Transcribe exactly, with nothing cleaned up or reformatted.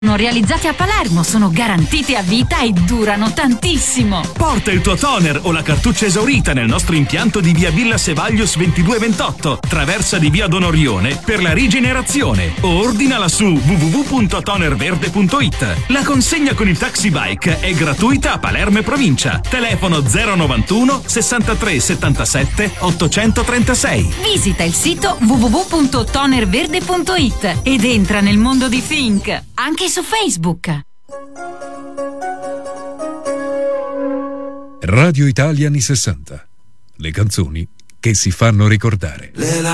realizzati a Palermo, sono garantiti a vita e durano tantissimo. Porta il tuo toner o la cartuccia esaurita nel nostro impianto di via Villa Sevaglius ventidue ventotto, traversa di via Donorione, per la rigenerazione, o ordinala su w w w punto tonerverde punto i t. La consegna con il taxi bike è gratuita a Palermo e provincia. Telefono zero novantuno sessantatré settantasette ottocentotrentasei. Visita il sito w w w punto tonerverde punto i t ed entra nel mondo di Fink, anche su Facebook. Radio Italia anni sessanta. Le canzoni che si fanno ricordare.